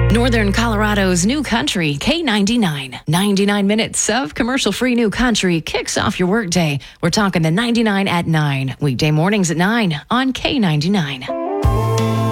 Northern Colorado's New Country, K99. 99 minutes of commercial-free New Country kicks off your workday. We're talking the 99 at 9, weekday mornings at 9 on K99.